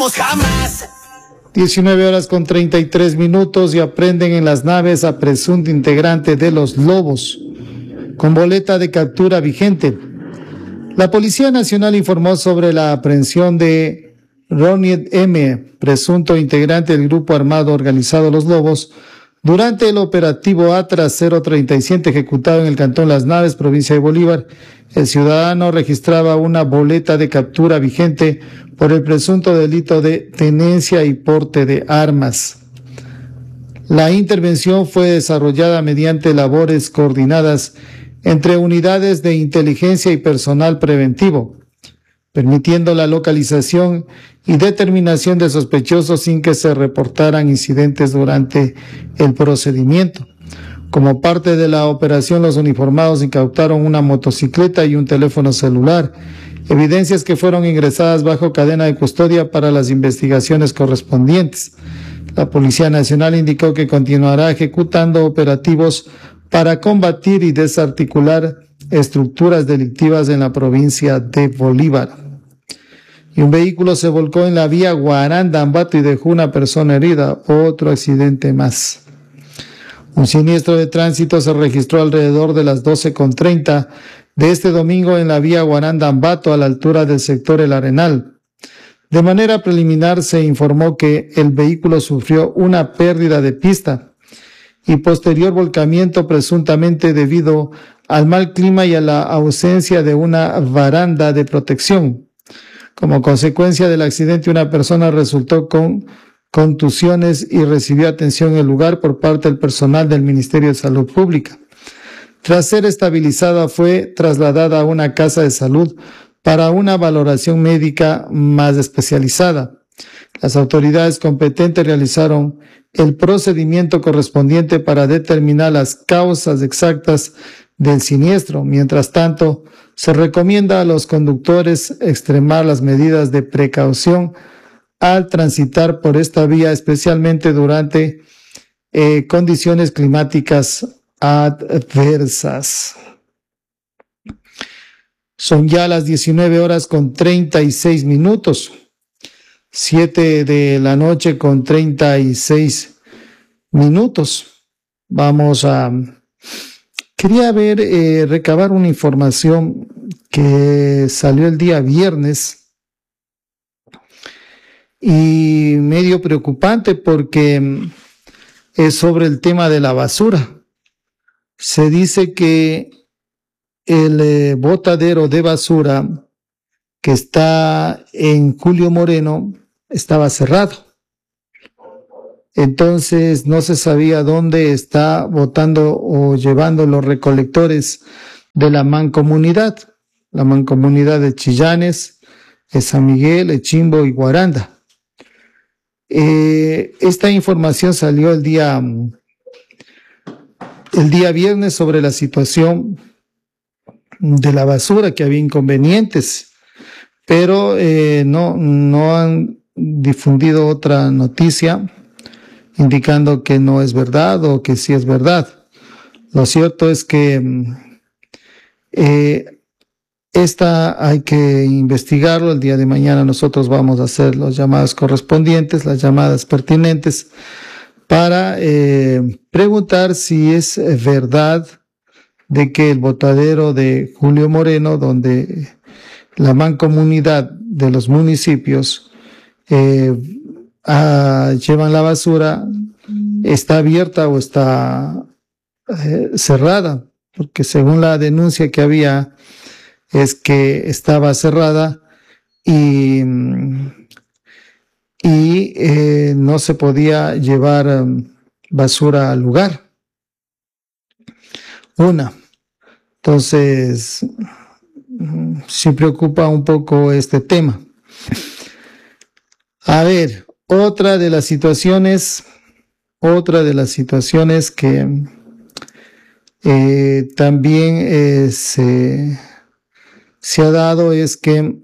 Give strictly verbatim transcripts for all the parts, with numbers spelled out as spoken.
olvidaremos jamás. diecinueve horas con treinta y tres minutos y aprenden en las naves a presunto integrante de los Lobos, con boleta de captura vigente. La Policía Nacional informó sobre la aprehensión de Ronnie M., presunto integrante del grupo armado organizado Los Lobos, durante el operativo Atlas cero treinta y siete ejecutado en el Cantón Las Naves, provincia de Bolívar. El ciudadano registraba una boleta de captura vigente por el presunto delito de tenencia y porte de armas. La intervención fue desarrollada mediante labores coordinadas entre unidades de inteligencia y personal preventivo, permitiendo la localización y determinación de sospechosos sin que se reportaran incidentes durante el procedimiento. Como parte de la operación, los uniformados incautaron una motocicleta y un teléfono celular, evidencias que fueron ingresadas bajo cadena de custodia para las investigaciones correspondientes. La Policía Nacional indicó que continuará ejecutando operativos para combatir y desarticular estructuras delictivas en la provincia de Bolívar. Y un vehículo se volcó en la vía Guaranda-Ambato y dejó una persona herida, otro accidente más. Un siniestro de tránsito se registró alrededor de las doce con treinta de este domingo en la vía Guaranda-Ambato a la altura del sector El Arenal. De manera preliminar se informó que el vehículo sufrió una pérdida de pista y posterior volcamiento presuntamente debido al mal clima y a la ausencia de una baranda de protección. Como consecuencia del accidente, una persona resultó con contusiones y recibió atención en el lugar por parte del personal del Ministerio de Salud Pública. Tras ser estabilizada, fue trasladada a una casa de salud para una valoración médica más especializada. Las autoridades competentes realizaron el procedimiento correspondiente para determinar las causas exactas del siniestro. Mientras tanto, se recomienda a los conductores extremar las medidas de precaución al transitar por esta vía, especialmente durante eh, condiciones climáticas adversas. Son ya las diecinueve horas con treinta y seis minutos, siete de la noche con treinta y seis minutos. Vamos a... Quería ver, eh, recabar una información que salió el día viernes y medio preocupante porque es sobre el tema de la basura. Se dice que el eh, botadero de basura que está en Julio Moreno estaba cerrado. Entonces no se sabía dónde está botando o llevando los recolectores de la mancomunidad, la mancomunidad de Chillanes, de San Miguel, Echimbo y Guaranda. Eh, esta información salió el día, el día viernes sobre la situación de la basura, que había inconvenientes, pero eh, no, no han difundido otra noticia indicando que no es verdad o que sí es verdad. Lo cierto es que eh, esta hay que investigarlo. El día de mañana nosotros vamos a hacer las llamadas correspondientes, las llamadas pertinentes, para eh, preguntar si es verdad de que el botadero de Julio Moreno, donde la mancomunidad de los municipios eh, Ah, llevan la basura, está abierta o está eh, cerrada, porque según la denuncia que había es que estaba cerrada y, y eh, no se podía llevar um, basura al lugar. Una. Entonces, sí preocupa un poco este tema. A ver, otra de las situaciones, otra de las situaciones que eh, también eh, se, se ha dado es que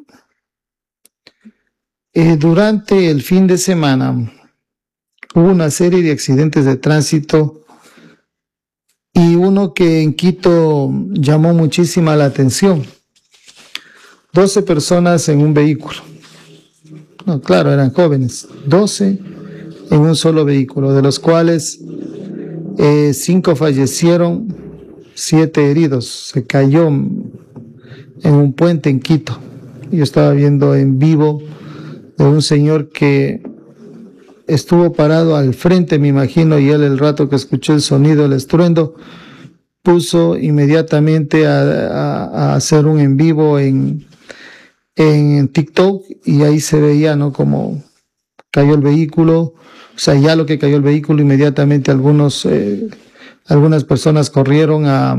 eh, durante el fin de semana hubo una serie de accidentes de tránsito y uno que en Quito llamó muchísima la atención. doce personas en un vehículo. no, claro, eran jóvenes, doce en un solo vehículo, de los cuales eh, cinco fallecieron, siete heridos. Se cayó en un puente en Quito. Yo estaba viendo en vivo de un señor que estuvo parado al frente, me imagino, y él, el rato que escuchó el sonido, el estruendo, puso inmediatamente a, a, a hacer un en vivo en, en TikTok, y ahí se veía, ¿no?, como cayó el vehículo. O sea, ya lo que cayó el vehículo, inmediatamente algunos, eh, algunas personas corrieron a,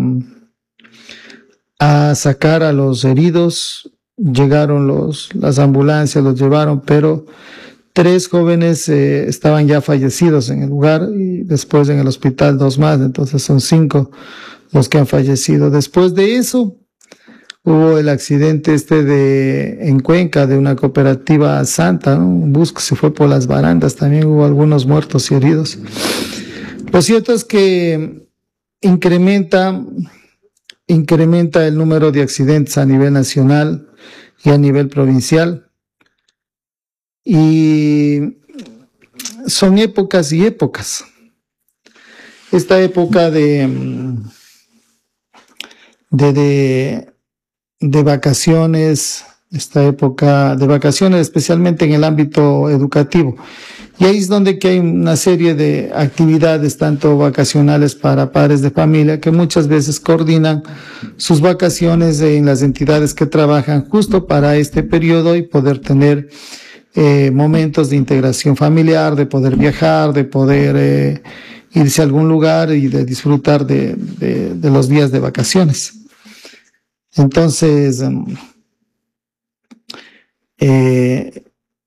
a sacar a los heridos. Llegaron los, las ambulancias, los llevaron, pero tres jóvenes eh, estaban ya fallecidos en el lugar, y después en el hospital dos más, entonces son cinco los que han fallecido. Después de eso, hubo el accidente este de en Cuenca, de una cooperativa Santa, ¿no? Un bus que se fue por las barandas, también hubo algunos muertos y heridos. Lo cierto es que incrementa, incrementa el número de accidentes a nivel nacional y a nivel provincial. Y son épocas y épocas. Esta época de, de, de, de vacaciones, esta época de vacaciones, especialmente en el ámbito educativo. Y ahí es donde que hay una serie de actividades, tanto vacacionales para padres de familia, que muchas veces coordinan sus vacaciones en las entidades que trabajan justo para este periodo y poder tener eh, momentos de integración familiar, de poder viajar, de poder eh, irse a algún lugar y de disfrutar de, de, de los días de vacaciones. Entonces, eh,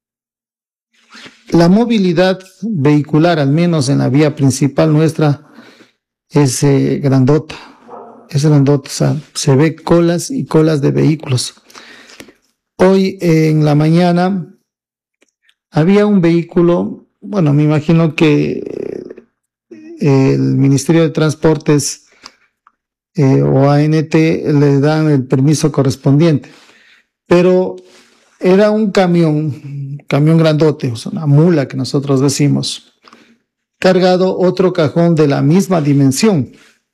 la movilidad vehicular, al menos en la vía principal nuestra, es eh, grandota, es grandota, o sea, se ve colas y colas de vehículos. Hoy eh, en la mañana había un vehículo, bueno, me imagino que eh, el Ministerio de Transportes eh, o A N T le dan el permiso correspondiente, pero era un camión, camión grandote, o sea, una mula que nosotros decimos, cargado otro cajón de la misma dimensión.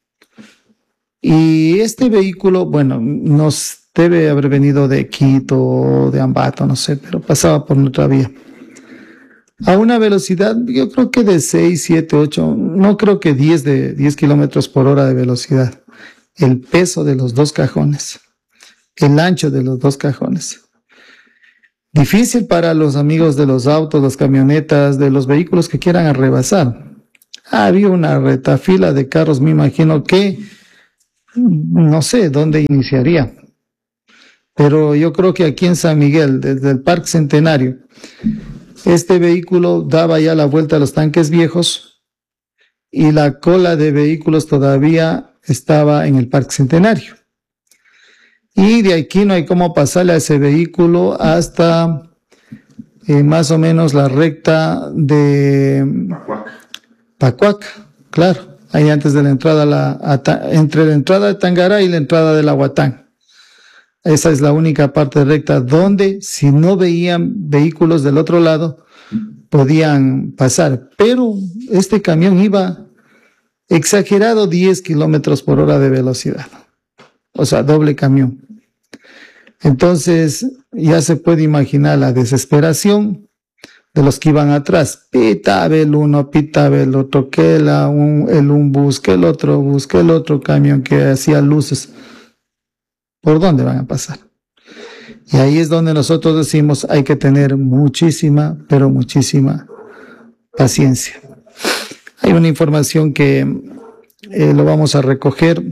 Y este vehículo, bueno, nos debe haber venido de Quito, de Ambato, no sé, pero pasaba por nuestra vía. A una velocidad, yo creo que de seis, siete, ocho, no creo que diez de diez kilómetros por hora de velocidad. El peso de los dos cajones, el ancho de los dos cajones. Difícil para los amigos de los autos, las camionetas, de los vehículos que quieran rebasar. Ah, había una retafila de carros, me imagino que no sé dónde iniciaría. Pero yo creo que aquí en San Miguel, desde el Parque Centenario, este vehículo daba ya la vuelta a los tanques viejos y la cola de vehículos todavía estaba en el Parque Centenario. Y de aquí no hay cómo pasarle a ese vehículo hasta eh, más o menos la recta de Pacuac, claro, ahí antes de la entrada, a la, a, entre la entrada de Tangará y la entrada de la Huatán. Esa es la única parte recta donde, si no veían vehículos del otro lado, podían pasar. Pero este camión iba exagerado diez kilómetros por hora de velocidad. O sea, doble camión. Entonces, ya se puede imaginar la desesperación de los que iban atrás. Pitaba el uno, pitaba el otro, que la, un, el un bus, que el otro bus, que el otro camión que hacía luces. ¿Por dónde van a pasar? Y ahí es donde nosotros decimos hay que tener muchísima, pero muchísima paciencia. Hay una información que eh, lo vamos a recoger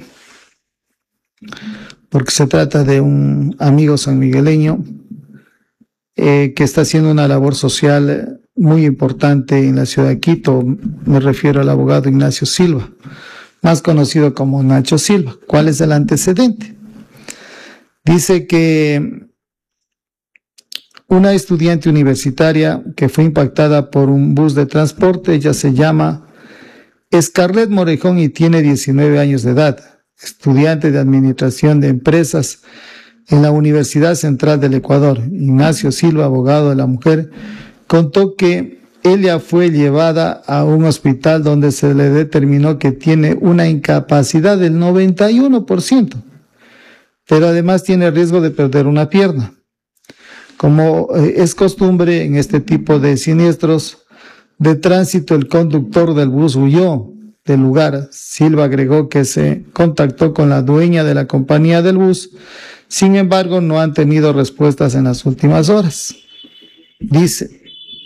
porque se trata de un amigo sanmigueleño eh, que está haciendo una labor social muy importante en la ciudad de Quito. Me refiero al abogado Ignacio Silva, más conocido como Nacho Silva. ¿Cuál es el antecedente? Dice que una estudiante universitaria que fue impactada por un bus de transporte, ella se llama Scarlett Morejón y tiene diecinueve años de edad, estudiante de administración de empresas, en la Universidad Central del Ecuador. Ignacio Silva, abogado de la mujer, contó que ella fue llevada a un hospital donde se le determinó que tiene una incapacidad del noventa y uno por ciento, pero además tiene riesgo de perder una pierna. Como eh, es costumbre en este tipo de siniestros de tránsito, el conductor del bus huyó del lugar. Silva agregó que se contactó con la dueña de la compañía del bus, sin embargo no han tenido respuestas en las últimas horas. Dice: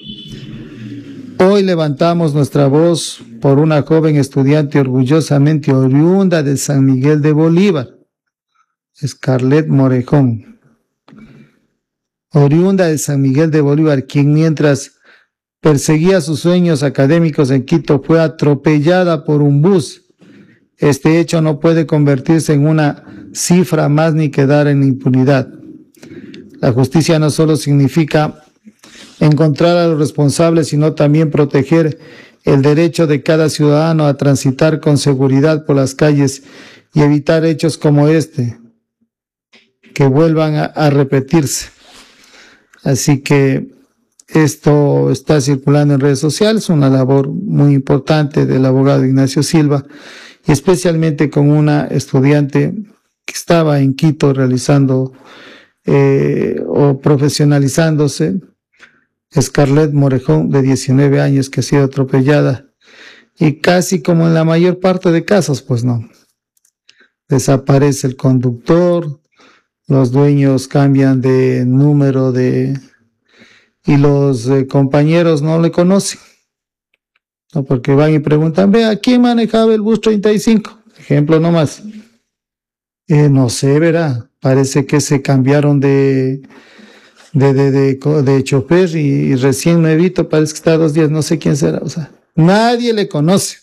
hoy levantamos nuestra voz por una joven estudiante orgullosamente oriunda de San Miguel de Bolívar, Scarlett Morejón, oriunda de San Miguel de Bolívar, quien mientras perseguía sus sueños académicos en Quito fue atropellada por un bus. Este hecho no puede convertirse en una cifra más ni quedar en impunidad. La justicia no solo significa encontrar a los responsables, sino también proteger el derecho de cada ciudadano a transitar con seguridad por las calles y evitar hechos como este, que vuelvan a, a repetirse. Así que esto está circulando en redes sociales, una labor muy importante del abogado Ignacio Silva, y especialmente con una estudiante que estaba en Quito realizando eh, o profesionalizándose, Scarlett Morejón, de diecinueve años, que ha sido atropellada, y casi como en la mayor parte de casos, pues no, desaparece el conductor, los dueños cambian de número de y los eh, compañeros no le conocen, no, porque van y preguntan: ve, ¿a quién manejaba el bus treinta y cinco? Ejemplo nomás. Eh, no sé, verá, parece que se cambiaron de de de de, de chofer y, y recién nuevito, parece que está dos días, no sé quién será, o sea, nadie le conoce,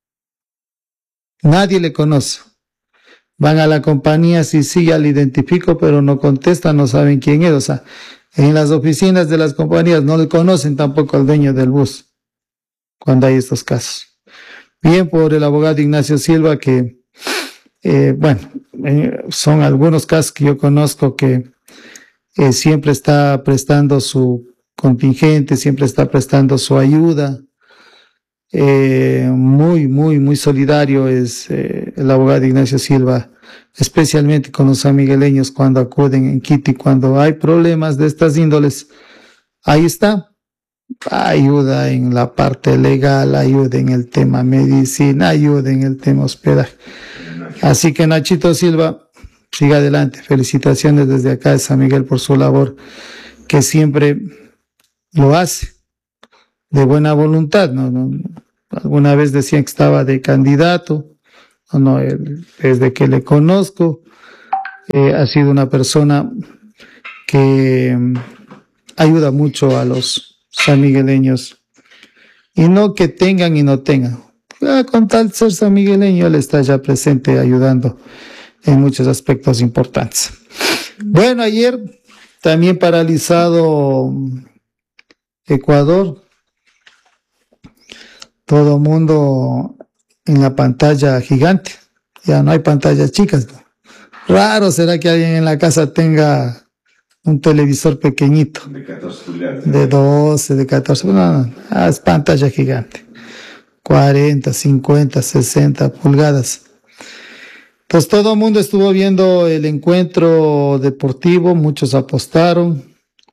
nadie le conoce. Van a la compañía, sí, sí, ya le identifico, pero no contestan, no saben quién es, o sea, en las oficinas de las compañías no le conocen tampoco al dueño del bus cuando hay estos casos. Bien por el abogado Ignacio Silva, que, eh, bueno, eh, son algunos casos que yo conozco, que eh, siempre está prestando su contingente, siempre está prestando su ayuda. Eh, muy, muy, muy solidario es eh, el abogado Ignacio Silva, especialmente con los sanmigueleños cuando acuden en Quito y cuando hay problemas de estas índoles. Ahí está, ayuda en la parte legal, ayuda en el tema medicina, ayuda en el tema hospedaje. Así que Nachito Silva, siga adelante. Felicitaciones desde acá de San Miguel por su labor, que siempre lo hace de buena voluntad, ¿no? no alguna vez decían que estaba de candidato, no, no, él, desde que le conozco, eh, ha sido una persona que um, ayuda mucho a los sanmigueleños, y no que tengan y no tengan, ah, con tal ser sanmigueleño, él está ya presente ayudando en muchos aspectos importantes. Bueno, ayer también paralizado Ecuador, todo mundo en la pantalla gigante, ya no hay pantallas chicas. Raro será que alguien en la casa tenga un televisor pequeñito, de catorce pulgadas, de doce, de catorce, no, no, es pantalla gigante, cuarenta, cincuenta, sesenta pulgadas. Pues todo el mundo estuvo viendo el encuentro deportivo, muchos apostaron.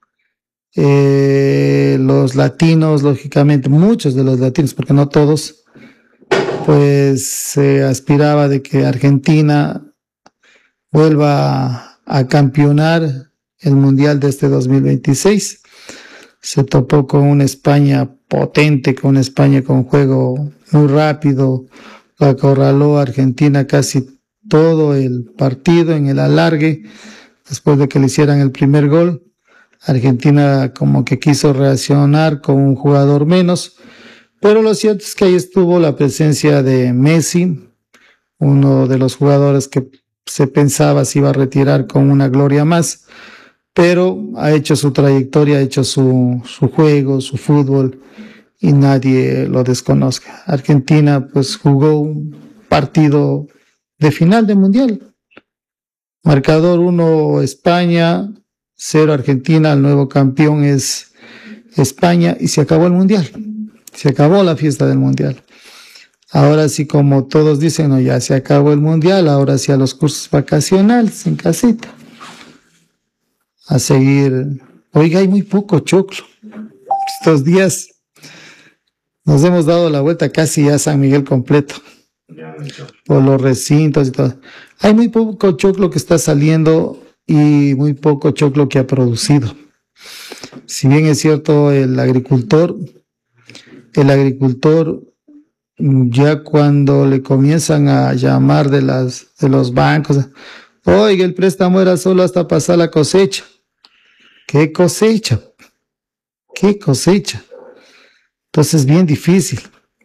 Eh, los latinos, lógicamente, muchos de los latinos, porque no todos, pues se aspiraba de que Argentina vuelva a, a campeonar el Mundial de este dos mil veintiséis. Se topó con una España potente, con una España con juego muy rápido, la acorraló a Argentina casi todo el partido en el alargue, después de que le hicieran el primer gol. Argentina como que quiso reaccionar con un jugador menos, pero lo cierto es que ahí estuvo la presencia de Messi, uno de los jugadores que se pensaba se iba a retirar con una gloria más, pero ha hecho su trayectoria, ha hecho su, su juego, su fútbol, y nadie lo desconozca. Argentina pues jugó un partido de final de Mundial, Marcador uno España, cero Argentina, el nuevo campeón es España y se acabó el mundial, se acabó la fiesta del mundial. Ahora sí, como todos dicen, no, ya se acabó el mundial, ahora sí a los cursos vacacionales en casita. A seguir. Oiga, hay muy poco choclo. Estos días nos hemos dado la vuelta casi a San Miguel completo. Por los recintos y todo. Hay muy poco choclo que está saliendo y muy poco choclo que ha producido. Si bien es cierto, el agricultor, el agricultor ya cuando le comienzan a llamar de las de los bancos, oiga, el préstamo era solo hasta pasar la cosecha. ¿Qué cosecha? ¿Qué cosecha? Entonces, bien difícil.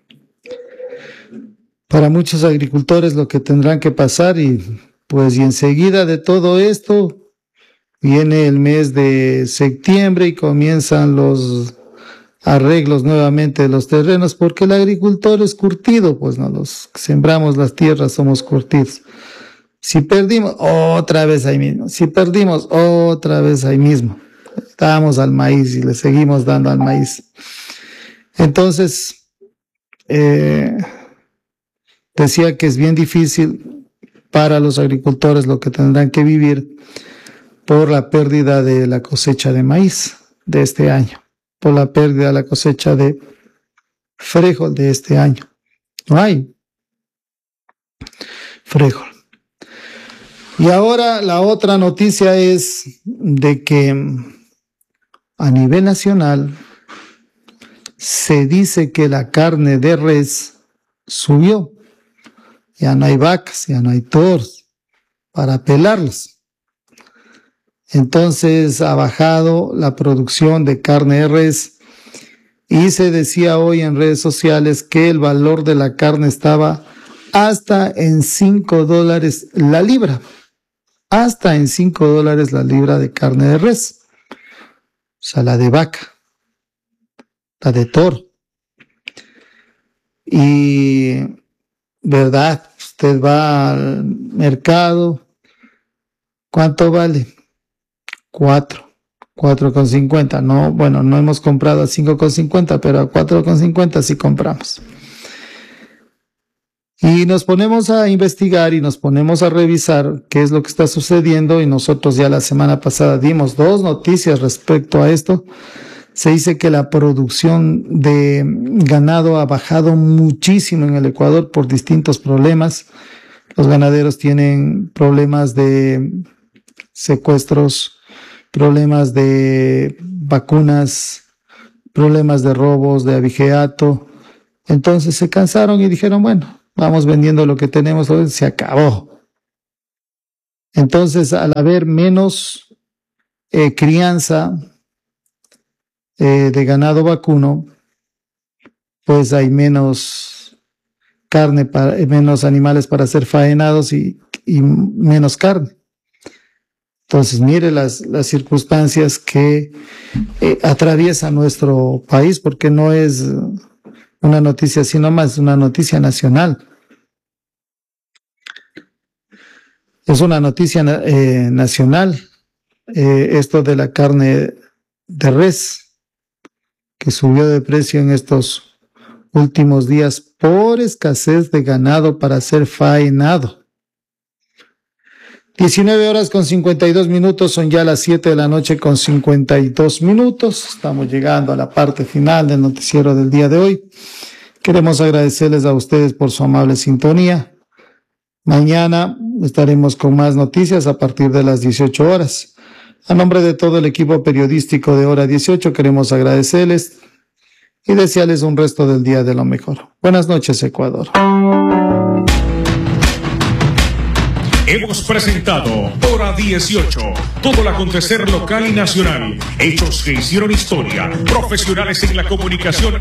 Para muchos agricultores lo que tendrán que pasar y pues y enseguida de todo esto viene el mes de septiembre y comienzan los arreglos nuevamente de los terrenos porque el agricultor es curtido, pues no, los que sembramos las tierras somos curtidos. Si perdimos, otra vez ahí mismo. Si perdimos, otra vez ahí mismo. Damos al maíz y le seguimos dando al maíz. Entonces, eh, decía que es bien difícil para los agricultores lo que tendrán que vivir por la pérdida de la cosecha de maíz de este año, por la pérdida de la cosecha de frijol de este año. No hay frijol. Y ahora la otra noticia es de que a nivel nacional se dice que la carne de res subió. Ya no hay vacas, ya no hay toros para pelarlos. Entonces ha bajado la producción de carne de res y se decía hoy en redes sociales que el valor de la carne estaba hasta en cinco dólares la libra. Hasta en cinco dólares la libra de carne de res. O sea, la de vaca, la de toro. Y, ¿verdad? Usted va al mercado. ¿Cuánto vale? Cuatro. Cuatro con cincuenta. No, bueno, no hemos comprado a cinco con cincuenta, pero a cuatro con cincuenta sí compramos. Y nos ponemos a investigar y nos ponemos a revisar qué es lo que está sucediendo y nosotros ya la semana pasada dimos dos noticias respecto a esto. Se dice que la producción de ganado ha bajado muchísimo en el Ecuador por distintos problemas. Los ganaderos tienen problemas de secuestros, problemas de vacunas, problemas de robos, de abigeato. Entonces se cansaron y dijeron, bueno, vamos vendiendo lo que tenemos, se acabó. Entonces, al haber menos eh, crianza eh, de ganado vacuno, pues hay menos carne, para, menos animales para ser faenados y, y menos carne. Entonces, mire las, las circunstancias que eh, atraviesa nuestro país, porque no es una noticia así nomás, es una noticia nacional. Es una noticia eh, nacional, eh, esto de la carne de res, que subió de precio en estos últimos días por escasez de ganado para ser faenado. diecinueve horas con cincuenta y dos minutos, son ya las siete de la noche con cincuenta y dos minutos. Estamos llegando a la parte final del noticiero del día de hoy. Queremos agradecerles a ustedes por su amable sintonía. Mañana estaremos con más noticias a partir de las dieciocho horas. A nombre de todo el equipo periodístico de Hora dieciocho queremos agradecerles y desearles un resto del día de lo mejor. Buenas noches, Ecuador. Hemos presentado Hora dieciocho, todo el acontecer local y nacional, hechos que hicieron historia, profesionales en la comunicación